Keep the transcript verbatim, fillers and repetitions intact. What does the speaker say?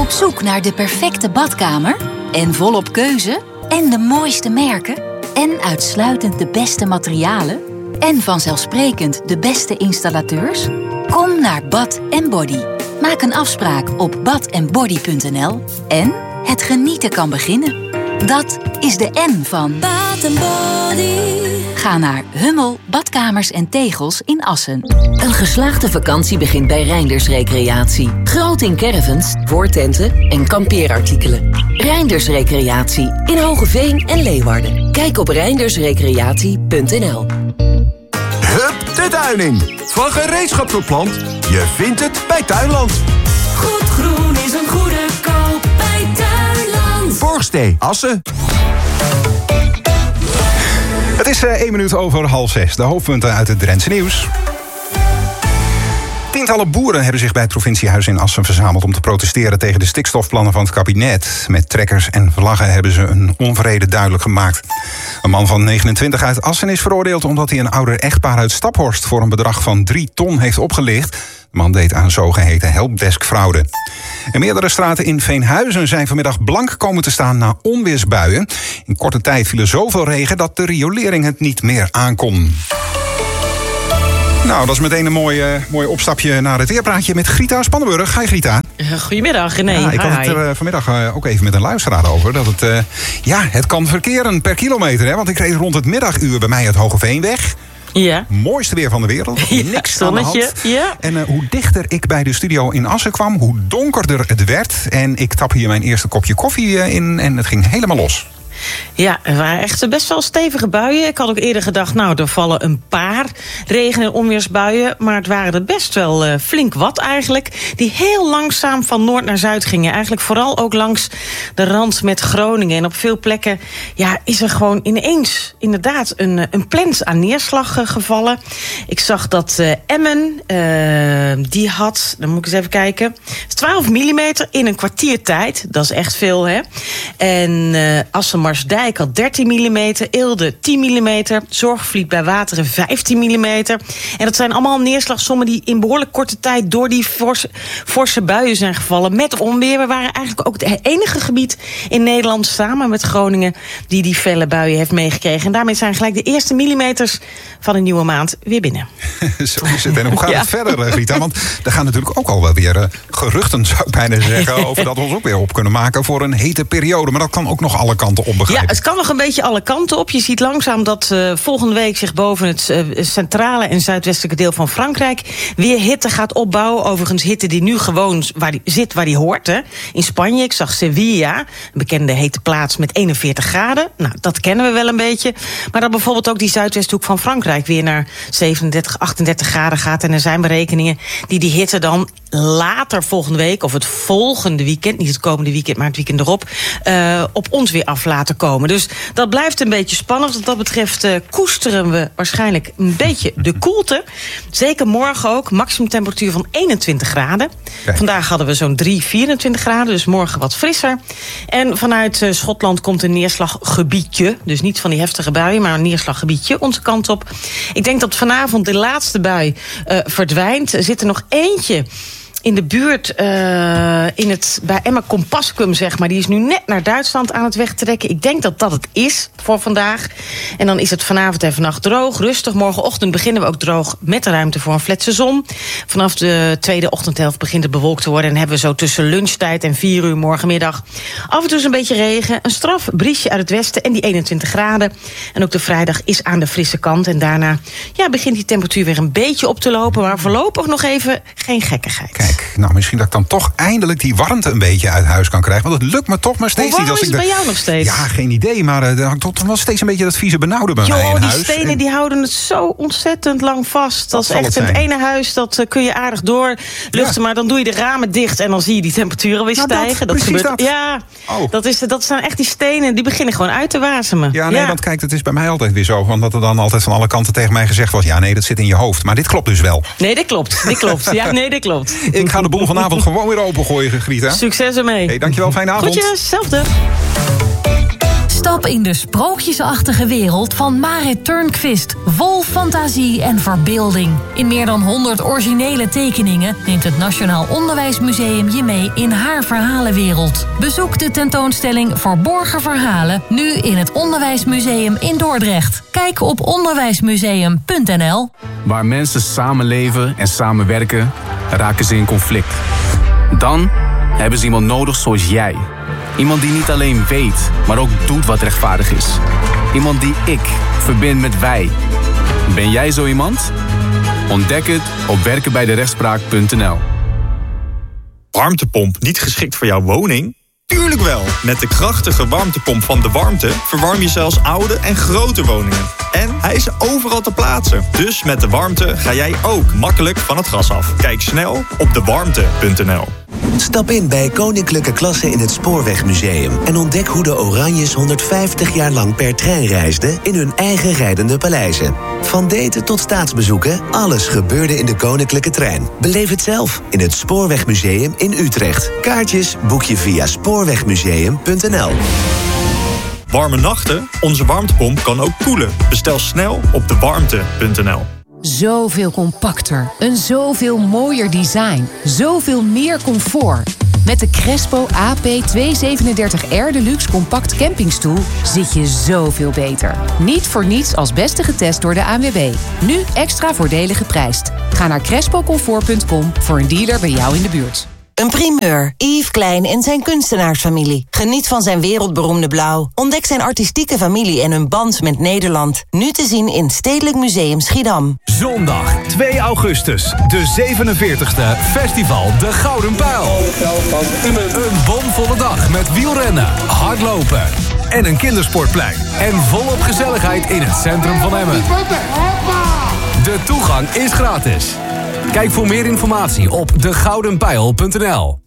Op zoek naar de perfecte badkamer? En volop keuze? En de mooiste merken? En uitsluitend de beste materialen? En vanzelfsprekend de beste installateurs? Kom naar Bath and Body. Maak een afspraak op bath and body punt n l en het genieten kan beginnen. Dat is de N van Bath and Body. Ga naar Hummel, Badkamers en Tegels in Assen. Een geslaagde vakantie begint bij Reinders Recreatie. Groot in caravans, voortenten en kampeerartikelen. Reinders Recreatie in Hogeveen en Leeuwarden. Kijk op reinders recreatie punt n l. Hup de tuining. Van gereedschapsoplant. Je vindt het bij Tuinland. Goed groen is een goede koop bij Tuinland. Borgstee, Assen. Het is uh, één minuut over half zes. De hoofdpunten uit het Drentse nieuws. Tientallen boeren hebben zich bij het provinciehuis in Assen verzameld om te protesteren tegen de stikstofplannen van het kabinet. Met trekkers en vlaggen hebben ze een onvrede duidelijk gemaakt. Een man van negenentwintig uit Assen is veroordeeld omdat hij een ouder echtpaar uit Staphorst voor een bedrag van drie ton heeft opgelicht. De man deed aan zogeheten helpdesk-fraude. En meerdere straten in Veenhuizen zijn vanmiddag blank komen te staan na onweersbuien. In korte tijd viel er zoveel regen dat de riolering het niet meer aankon. Nou, dat is meteen een mooi, uh, mooi opstapje naar het weerpraatje met Grita Spannenburg. Hi Grita. Goedemiddag René. Ja, ik had het er uh, vanmiddag uh, ook even met een luisteraar over. Dat het, uh, ja, het kan verkeren per kilometer. Hè? Want ik reed rond het middaguur bij mij het Hogeveenweg. Ja. Mooiste weer van de wereld. Ja, niks aan de hand. Ja. En uh, hoe dichter ik bij de studio in Assen kwam, hoe donkerder het werd. En ik tap hier mijn eerste kopje koffie uh, in en het ging helemaal los. Ja, er waren echt best wel stevige buien. Ik had ook eerder gedacht, nou, er vallen een paar regen- en onweersbuien. Maar het waren er best wel uh, flink wat eigenlijk. Die heel langzaam van noord naar zuid gingen. Eigenlijk vooral ook langs de rand met Groningen. En op veel plekken ja, is er gewoon ineens inderdaad een, een plens aan neerslag uh, gevallen. Ik zag dat uh, Emmen, uh, die had, dan moet ik eens even kijken, twaalf millimeter in een kwartier tijd. Dat is echt veel, hè? En uh, Assen-Marsdijk had dertien millimeter, Eelde tien millimeter, Zorgvliet bij Wateren vijftien millimeter. En dat zijn allemaal neerslagsommen die in behoorlijk korte tijd door die forse, forse buien zijn gevallen met onweer. We waren eigenlijk ook het enige gebied in Nederland samen met Groningen die die felle buien heeft meegekregen. En daarmee zijn gelijk de eerste millimeters van een nieuwe maand weer binnen. Zo is het. En hoe gaat ja. het verder, Rita? Want er gaan natuurlijk ook al wel weer uh, geruchten, zou ik bijna zeggen, over dat we ons ook weer op kunnen maken voor een hete periode. Maar dat kan ook nog alle kanten op, begrijp ik. Ja, het kan nog een beetje alle kanten op. Je ziet langzaam dat uh, volgende week zich boven het uh, centrale en zuidwestelijke deel van Frankrijk weer hitte gaat opbouwen. Overigens hitte die nu gewoon waar die zit waar die hoort. Hè. In Spanje, ik zag Sevilla, een bekende hete plaats met eenenveertig graden. Nou, dat kennen we wel een beetje. Maar dat bijvoorbeeld ook die zuidwesthoek van Frankrijk weer naar zevenendertig, achtendertig graden gaat. En er zijn berekeningen die die hitte dan later volgende week, of het volgende weekend, niet het komende weekend, maar het weekend erop, uh, op ons weer af laten komen. Dus dat blijft een beetje spannend. Wat dat betreft uh, koesteren we waarschijnlijk een beetje de koelte. Zeker morgen ook. Maximum temperatuur van eenentwintig graden. Kijk. Vandaag hadden we zo'n drie, vierentwintig graden, dus morgen wat frisser. En vanuit uh, Schotland komt een neerslaggebiedje. Dus niet van die heftige buien, maar een neerslaggebiedje onze kant op. Ik denk dat vanavond de laatste bui uh, verdwijnt. Er zit er nog eentje in de buurt, uh, in het, bij Emma Compascum, zeg maar. Die is nu net naar Duitsland aan het wegtrekken. Ik denk dat dat het is voor vandaag. En dan is het vanavond en vannacht droog, rustig. Morgenochtend beginnen we ook droog met de ruimte voor een fletse zon. Vanaf de tweede ochtendhelft begint het bewolkt te worden. En hebben we zo tussen lunchtijd en vier uur morgenmiddag af en toe een beetje regen. Een straf briesje uit het westen en die eenentwintig graden. En ook de vrijdag is aan de frisse kant. En daarna ja, begint die temperatuur weer een beetje op te lopen. Maar voorlopig nog even geen gekkigheid. Kijk. Nou, misschien dat ik dan toch eindelijk die warmte een beetje uit huis kan krijgen. Want het lukt me toch maar steeds Hoe niet. warm Als is ik het de... bij jou nog steeds? Ja, geen idee. Maar uh, er hangt toch wel steeds een beetje dat vieze benauwde bij Jo, mij in die huis. die stenen en... die houden het zo ontzettend lang vast. Dat, dat is echt in het ene huis, dat uh, kun je aardig doorluchten. Ja. Maar dan doe je de ramen dicht en dan zie je die temperatuur alweer nou, stijgen. Dat, dat gebeurt. Dat. Ja, oh. dat, is, dat zijn echt die stenen, die beginnen gewoon uit te wasemen. Ja, nee, ja. want kijk, het is bij mij altijd weer zo. Want dat er dan altijd van alle kanten tegen mij gezegd wordt, ja, nee, dat zit in je hoofd. Maar dit klopt dus wel. Nee, dit klopt. Dit klopt. Ja, nee, dit klopt. Ik ga de boel vanavond gewoon weer opengooien, Grieta. Succes ermee. Hey, dankjewel, fijne avond. Goedjes, hetzelfde. Stap in de sprookjesachtige wereld van Marit Turnquist. Vol fantasie en verbeelding. In meer dan honderd originele tekeningen neemt het Nationaal Onderwijsmuseum je mee in haar verhalenwereld. Bezoek de tentoonstelling Verborgen Verhalen nu in het Onderwijsmuseum in Dordrecht. Kijk op onderwijsmuseum punt n l. Waar mensen samenleven en samenwerken, raken ze in conflict. Dan hebben ze iemand nodig zoals jij. Iemand die niet alleen weet, maar ook doet wat rechtvaardig is. Iemand die ik verbind met wij. Ben jij zo iemand? Ontdek het op werken bij de rechtspraak punt n l. Warmtepomp niet geschikt voor jouw woning? Tuurlijk wel! Met de krachtige warmtepomp van De Warmte verwarm je zelfs oude en grote woningen. En hij is overal te plaatsen. Dus met De Warmte ga jij ook makkelijk van het gas af. Kijk snel op de warmte punt n l. Stap in bij Koninklijke Klasse in het Spoorwegmuseum en ontdek hoe de Oranjes honderdvijftig jaar lang per trein reisden in hun eigen rijdende paleizen. Van daten tot staatsbezoeken, alles gebeurde in de Koninklijke Trein. Beleef het zelf in het Spoorwegmuseum in Utrecht. Kaartjes boek je via spoorwegmuseum punt n l. Warme nachten? Onze warmtepomp kan ook koelen. Bestel snel op de warmte punt n l. Zoveel compacter, een zoveel mooier design, zoveel meer comfort. Met de Crespo A P tweehonderdzevenendertig R Deluxe Compact Campingstoel zit je zoveel beter. Niet voor niets als beste getest door de A N W B. Nu extra voordelig geprijsd. Ga naar crespo comfort punt com voor een dealer bij jou in de buurt. Een primeur. Yves Klein en zijn kunstenaarsfamilie. Geniet van zijn wereldberoemde blauw. Ontdek zijn artistieke familie en hun band met Nederland. Nu te zien in Stedelijk Museum Schiedam. Zondag twee augustus, de zevenenveertigste Festival De Gouden Pijl. Een bomvolle dag met wielrennen, hardlopen en een kindersportplein. En volop gezelligheid in het centrum van Emmen. De toegang is gratis. Kijk voor meer informatie op de gouden pijl punt n l.